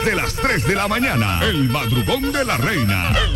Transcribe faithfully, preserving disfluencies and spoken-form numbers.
desde las tres de la mañana. El madrugón de la reina.